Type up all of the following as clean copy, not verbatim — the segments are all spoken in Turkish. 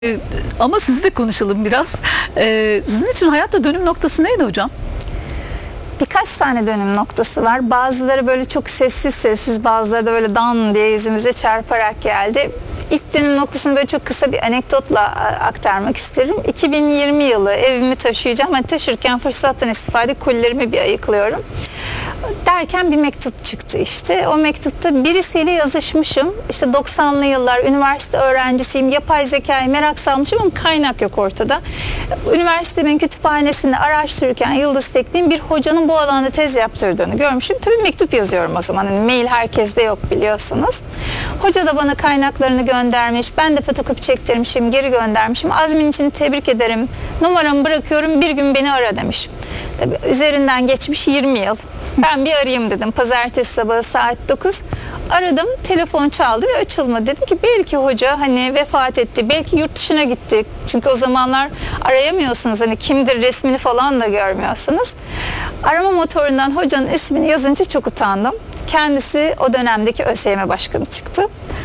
Ama siz de konuşalım biraz. Sizin için hayatta dönüm noktası neydi hocam? Birkaç tane dönüm noktası var. Bazıları böyle çok sessiz sessiz, bazıları da böyle dan diye yüzümüze çarparak geldi. İlk dönüm noktasını böyle çok kısa bir anekdotla aktarmak isterim. 2020 yılı evimi taşıyacağım. Ben taşırken fırsattan istifade kolilerimi bir ayıklıyorum. Derken bir mektup çıktı işte. O mektupta birisiyle yazışmışım. İşte 90'lı yıllar, üniversite öğrencisiyim, yapay zekaya merak salmışım ama kaynak yok ortada. Üniversitemin kütüphanesinde araştırırken Yıldız Teknik'in bir hocanın bu alanda tez yaptırdığını görmüşüm. Tabii mektup yazıyorum o zaman. Hani mail herkeste yok biliyorsunuz. Hoca da bana kaynaklarını göndermiş. Ben de fotokopi çektirmişim, geri göndermişim. Azmin için tebrik ederim. Numaramı bırakıyorum, bir gün beni ara demiş. Tabii üzerinden geçmiş 20 yıl. Ben bir arayayım dedim. Pazartesi sabahı saat 9. Aradım, telefon çaldı ve açılmadı. Dedim ki belki hoca hani vefat etti, belki yurt dışına gitti. Çünkü o zamanlar arayamıyorsunuz, hani kimdir resmini falan da görmüyorsunuz. Arama motorundan hocanın ismini yazınca çok utandım. Kendisi o dönemdeki ÖSYM başkanı çıktı.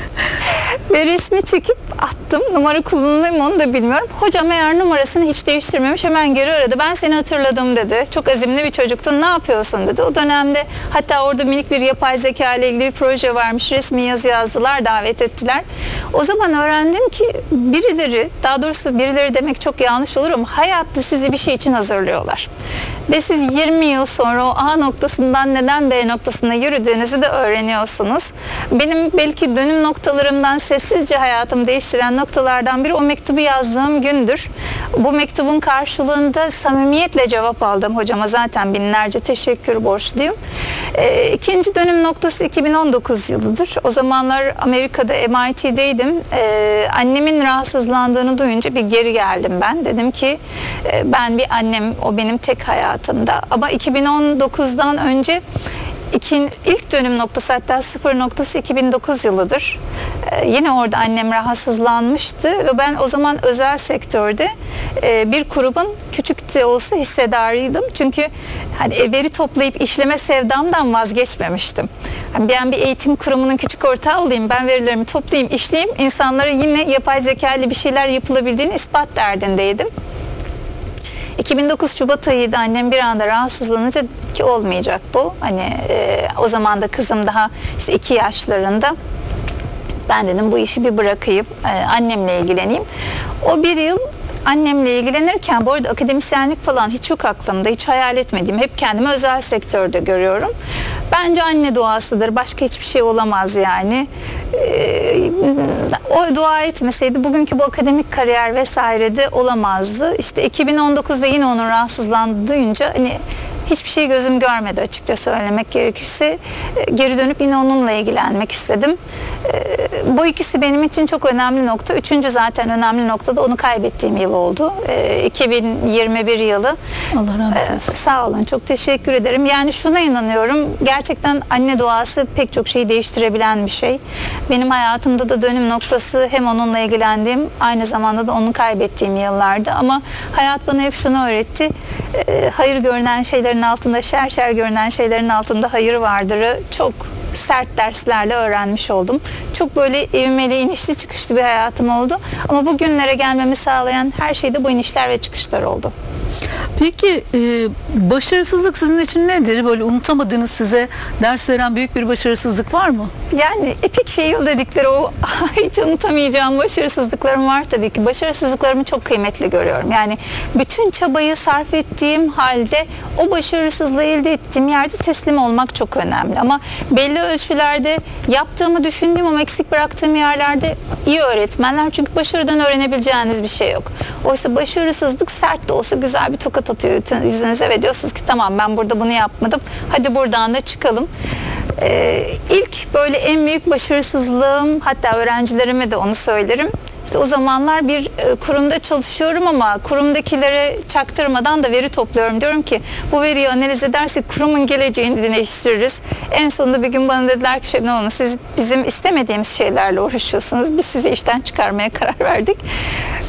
Ve resmi çekip attım. Numara kullanılıyor mu onu da bilmiyorum. Hocam eğer numarasını hiç değiştirmemiş, hemen geri aradı. Ben seni hatırladım dedi. Çok azimli bir çocuktun, ne yapıyorsun dedi. O dönemde hatta orada minik bir yapay zeka ile ilgili bir proje varmış. Resmi yazı yazdılar, davet ettiler. O zaman öğrendim ki birileri, daha doğrusu birileri demek çok yanlış olur ama hayatta sizi bir şey için hazırlıyorlar. Ve siz 20 yıl sonra o A noktasından neden B noktasına yürüdüğünüzü de öğreniyorsunuz. Benim belki dönüm noktalarımdan sessizce hayatımı değiştiren noktalardan biri o mektubu yazdığım gündür. Bu mektubun karşılığında samimiyetle cevap aldım. Hocama zaten binlerce teşekkür borçluyum. İkinci dönüm noktası 2019 yılıdır. O zamanlar Amerika'da MIT'deydim. Annemin rahatsızlandığını duyunca bir geri geldim ben. Dedim ki ben bir annem, o benim tek hayatımda. Ama 2019'dan önce ilk dönüm noktası, hatta sıfır noktası 2009 yılıdır. Yine orada annem rahatsızlanmıştı ve ben o zaman özel sektörde bir kurumun küçük de olsa hissedarıydım. Çünkü hani veri toplayıp işleme sevdamdan vazgeçmemiştim. Yani ben bir eğitim kurumunun küçük ortağı olayım, ben verilerimi toplayayım, işleyeyim, insanlara yine yapay zeka ile bir şeyler yapılabildiğini ispat derdindeydim. 2009 Şubat ayıydı, annem bir anda rahatsızlanınca ki olmayacak bu. Hani o zaman da kızım daha işte 2 yaşlarında. Ben dedim bu işi bir bırakayım, annemle ilgileneyim. O bir yıl annemle ilgilenirken, bu arada akademisyenlik falan hiç yok aklımda, hiç hayal etmediğim, hep kendimi özel sektörde görüyorum. Bence anne duasıdır, başka hiçbir şey olamaz yani. O dua etmeseydi bugünkü bu akademik kariyer vesaire de olamazdı. İşte 2019'da yine onun rahatsızlandığını duyunca hani hiçbir şey gözüm görmedi açıkça söylemek gerekirse. Geri dönüp yine onunla ilgilenmek istedim. Bu ikisi benim için çok önemli nokta. Üçüncü zaten önemli nokta da onu kaybettiğim yıl oldu. 2021 yılı. Allah rahmet eylesin. Sağ olun, çok teşekkür ederim. Yani şuna inanıyorum. Gerçekten anne duası pek çok şeyi değiştirebilen bir şey. Benim hayatımda da dönüm noktası hem onunla ilgilendiğim, aynı zamanda da onu kaybettiğim yıllardı. Ama hayat bana hep şunu öğretti. Hayır görünen şeylerin altında, şer görünen şeylerin altında hayır vardır'ı çok sert derslerle öğrenmiş oldum. Çok böyle ivmeli, inişli çıkışlı bir hayatım oldu. Ama bugünlere gelmemi sağlayan her şey de bu inişler ve çıkışlar oldu. Peki başarısızlık sizin için nedir? Böyle unutamadığınız, size ders veren büyük bir başarısızlık var mı? Yani epic fail dedikleri o hiç unutamayacağım başarısızlıklarım var tabii ki. Başarısızlıklarımı çok kıymetli görüyorum. Yani bütün çabayı sarf ettiğim halde o başarısızlığı elde ettiğim yerde teslim olmak çok önemli. Ama belli ölçülerde yaptığımı düşündüğüm ama eksik bıraktığım yerlerde iyi öğretmenler, çünkü başarıdan öğrenebileceğiniz bir şey yok. Oysa başarısızlık sert de olsa güzel bir tokat atıyor yüzünüze ve diyorsunuz ki tamam, ben burada bunu yapmadım, hadi buradan da çıkalım. İlk böyle en büyük başarısızlığım, hatta öğrencilerime de onu söylerim. İşte o zamanlar bir kurumda çalışıyorum ama kurumdakilere çaktırmadan da veri topluyorum. Diyorum ki bu veriyi analiz edersek kurumun geleceğini değiştiririz. En sonunda bir gün bana dediler ki Şebnem Hanım, siz bizim istemediğimiz şeylerle uğraşıyorsunuz. Biz sizi işten çıkarmaya karar verdik.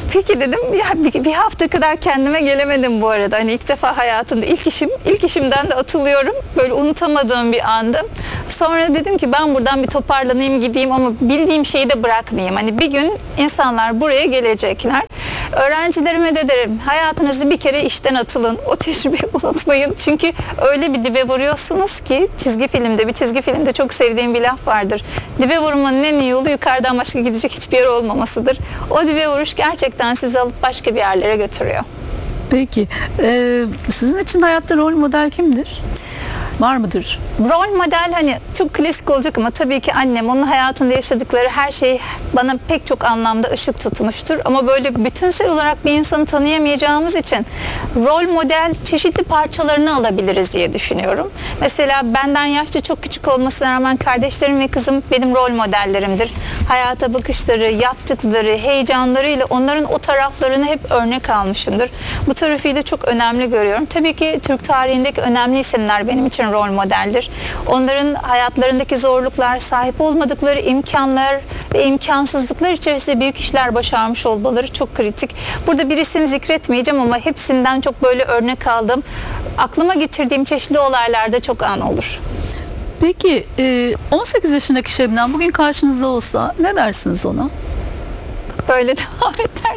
Peki dedim ya, bir hafta kadar kendime gelemedim bu arada. Hani ilk defa hayatımda ilk işimden de atılıyorum. Böyle unutamadığım bir andı. Sonra dedim ki ben buradan bir toparlanayım gideyim ama bildiğim şeyi de bırakmayayım. Hani bir gün insanlar buraya gelecekler. Öğrencilerime de derim, hayatınızı bir kere işten atılın. O tecrübeyi unutmayın. Çünkü öyle bir dibe vuruyorsunuz ki bir çizgi filmde çok sevdiğim bir laf vardır. Dibe vurmanın en iyi yolu yukarıdan başka gidecek hiçbir yer olmamasıdır. O dibe vuruş gerçekten sizi alıp başka bir yerlere götürüyor. Peki sizin için hayatta rol model kimdir? Var mıdır? Rol model hani çok klasik olacak ama tabii ki annem, onun hayatında yaşadıkları her şey bana pek çok anlamda ışık tutmuştur. Ama böyle bütünsel olarak bir insanı tanıyamayacağımız için rol model çeşitli parçalarını alabiliriz diye düşünüyorum. Mesela benden yaşça çok küçük olmasına rağmen kardeşlerim ve kızım benim rol modellerimdir. Hayata bakışları, yaptıkları, heyecanlarıyla onların o taraflarını hep örnek almışımdır. Bu tarafıyla çok önemli görüyorum. Tabii ki Türk tarihindeki önemli isimler benim için rol modeldir. Onların hayatlarındaki zorluklar, sahip olmadıkları imkanlar ve imkansızlıklar içerisinde büyük işler başarmış olmaları çok kritik. Burada bir isim zikretmeyeceğim ama hepsinden çok böyle örnek aldım. Aklıma getirdiğim çeşitli olaylarda çok an olur. Peki 18 yaşındaki Şebnem bugün karşınızda olsa ne dersiniz ona? Böyle devam eder.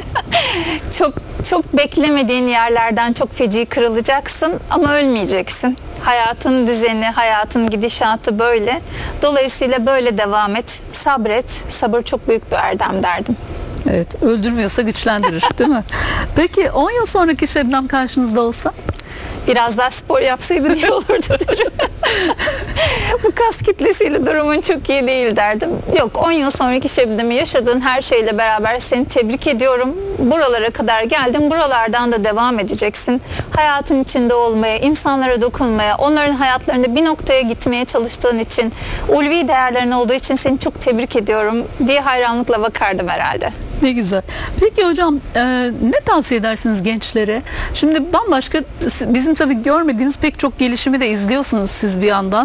Çok beklemediğin yerlerden çok feci kırılacaksın ama ölmeyeceksin. Hayatın düzeni, hayatın gidişatı böyle. Dolayısıyla böyle devam et, sabret. Sabır çok büyük bir erdem derdim. Evet, öldürmüyorsa güçlendirir, değil mi? Peki 10 yıl sonraki Şebnem karşınızda olsa? Biraz daha spor yapsaydın iyi olurdu derim. Bu kas kütlesiyle durumun çok iyi değil derdim. Yok, 10 yıl sonraki Şebnem'i yaşadığın her şeyle beraber seni tebrik ediyorum. Buralara kadar geldin. Buralardan da devam edeceksin. Hayatın içinde olmaya, insanlara dokunmaya, onların hayatlarında bir noktaya gitmeye çalıştığın için, ulvi değerlerin olduğu için seni çok tebrik ediyorum diye hayranlıkla bakardım herhalde. Ne güzel. Peki hocam ne tavsiye edersiniz gençlere? Şimdi bambaşka, bizim tabii görmediğimiz pek çok gelişimi de izliyorsunuz siz bir yandan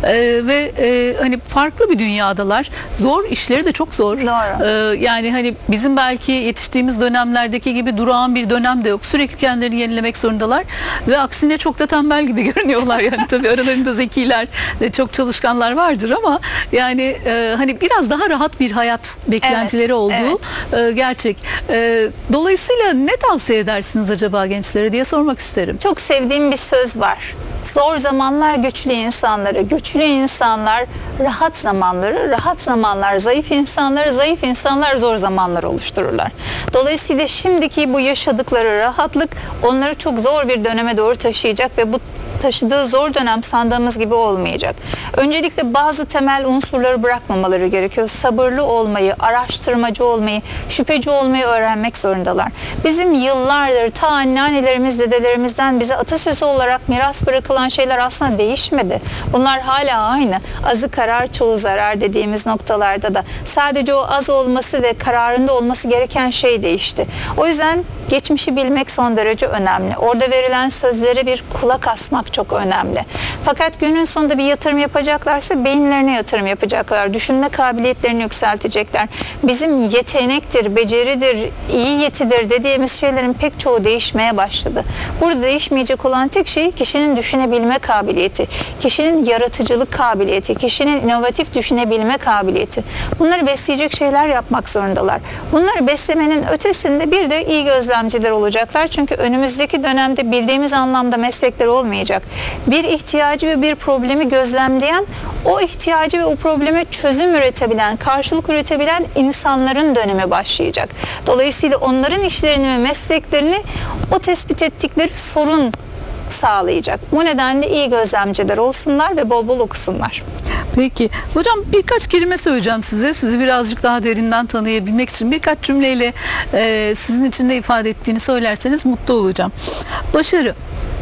ve hani farklı bir dünyadalar. Zor, işleri de çok zor. Doğru. Yani hani bizim belki yetiştiğimiz dönemlerdeki gibi durağan bir dönem de yok. Sürekli kendilerini yenilemek zorundalar ve aksine çok da tembel gibi görünüyorlar. Yani tabii aralarında zekiler, çok çalışkanlar vardır ama yani hani biraz daha rahat bir hayat beklentileri Evet, olduğu gerçek. Dolayısıyla ne tavsiye edersiniz acaba gençlere diye sormak isterim. Çok sevdiğim bir söz var. Zor zamanlar güçlü insanları, güçlü insanlar rahat zamanları, rahat zamanlar zayıf insanları, zayıf insanlar zor zamanlar oluştururlar. Dolayısıyla şimdiki bu yaşadıkları rahatlık onları çok zor bir döneme doğru taşıyacak ve bu taşıdığı zor dönem sandığımız gibi olmayacak. Öncelikle bazı temel unsurları bırakmamaları gerekiyor. Sabırlı olmayı, araştırmacı olmayı, şüpheci olmayı öğrenmek zorundalar. Bizim yıllardır ta anneannelerimiz, dedelerimizden bize atasözü olarak miras bırakılan şeyler aslında değişmedi. Bunlar hala aynı. Azı karar, çoğu zarar dediğimiz noktalarda da sadece o az olması ve kararında olması gereken şey değişti. O yüzden geçmişi bilmek son derece önemli. Orada verilen sözlere bir kulak asmak çok önemli. Fakat günün sonunda bir yatırım yapacaklarsa beyinlerine yatırım yapacaklar. Düşünme kabiliyetlerini yükseltecekler. Bizim yetenektir, beceridir, iyi yetidir dediğimiz şeylerin pek çoğu değişmeye başladı. Burada değişmeyecek olan tek şey kişinin düşünebilme kabiliyeti, kişinin yaratıcılık kabiliyeti, kişinin inovatif düşünebilme kabiliyeti. Bunları besleyecek şeyler yapmak zorundalar. Bunları beslemenin ötesinde bir de iyi gözlemciler olacaklar. Çünkü önümüzdeki dönemde bildiğimiz anlamda meslekler olmayacak. Bir ihtiyacı ve bir problemi gözlemleyen, o ihtiyacı ve o probleme çözüm üretebilen, karşılık üretebilen insanların dönemi başlayacak. Dolayısıyla onların işlerini ve mesleklerini o tespit ettikleri sorun sağlayacak. Bu nedenle iyi gözlemciler olsunlar ve bol bol okusunlar. Peki. Hocam birkaç kelime söyleyeceğim size. Sizi birazcık daha derinden tanıyabilmek için birkaç cümleyle sizin için ne ifade ettiğini söylerseniz mutlu olacağım. Başarı.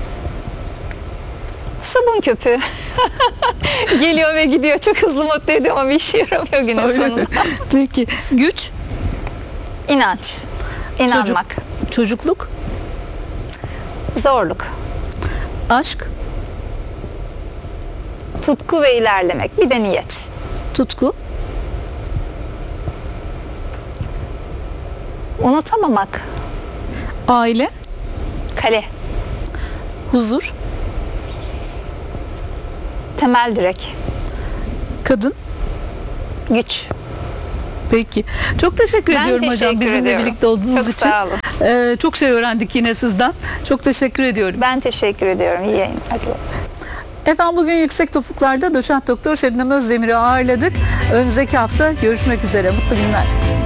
Sabun köpüğü. Geliyor ve gidiyor. Çok hızlı mutlu ediyor ama bir işe yaramıyor günün sonunda. Peki. Güç. İnanç. İnanmak. Çocukluk. Zorluk. Aşk. Tutku ve ilerlemek. Bir de niyet. Tutku. Unutamamak. Aile, Kale. huzur, Temel direk. kadın. Güç. Peki. Çok teşekkür Ben ediyorum hocam teşekkür bizimle ediyorum. birlikte olduğunuz Çok için. sağ olun. Çok şey öğrendik yine sizden. Çok teşekkür ediyorum. Ben teşekkür ediyorum. İyi yayınlar. Efendim bugün Yüksek Topuklar'da Doçent Doktor Şebnem Özdemir'i ağırladık. Önümüzdeki hafta görüşmek üzere. Mutlu günler.